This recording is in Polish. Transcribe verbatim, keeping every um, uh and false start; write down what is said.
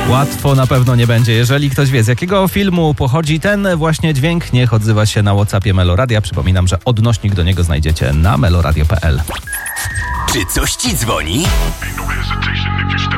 Łatwo na pewno nie będzie. Jeżeli ktoś wie, z jakiego filmu pochodzi ten właśnie dźwięk, niech odzywa się na WhatsAppie Meloradia. Przypominam, że odnośnik do niego znajdziecie na meloradio kropka p l. Czy coś ci dzwoni?